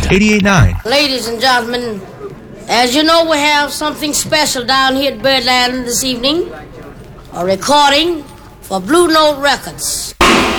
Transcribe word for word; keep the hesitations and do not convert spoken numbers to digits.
eighty-eight point nine. Ladies and gentlemen, as you know, we have something special down here at Birdland this evening. A recording for Blue Note Records.